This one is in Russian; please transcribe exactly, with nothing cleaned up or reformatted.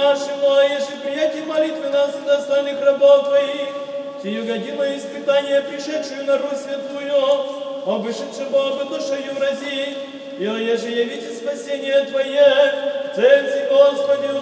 нашего, еже приятие молитвы нас и достойных рабов Твоих, сию годину испытания, пришедшую на Русь святую, обышедшего бы душою врази, и еже явите спасение Твое, в Церкви Господи,